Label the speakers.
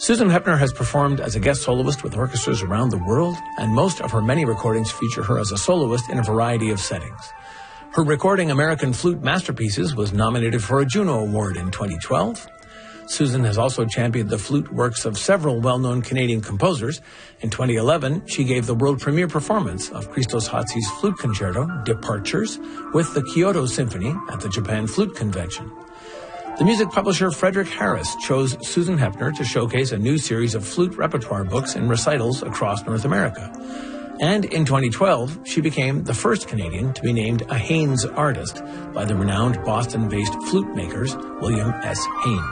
Speaker 1: Susan Hepner has performed as a guest soloist with orchestras around the world, and most of her many recordings feature her as a soloist in a variety of settings. Her recording American Flute Masterpieces was nominated for a Juno Award in 2012. Susan has also championed the flute works of several well-known Canadian composers. In 2011, she gave the world premiere performance of Christos Hatzi's flute concerto, Departures, with the Kyoto Symphony at the Japan Flute Convention. The music publisher Frederick Harris chose Susan Hepner to showcase a new series of flute repertoire books and recitals across North America. And in 2012, she became the first Canadian to be named a Haynes Artist by the renowned Boston-based flute makers William S. Haynes.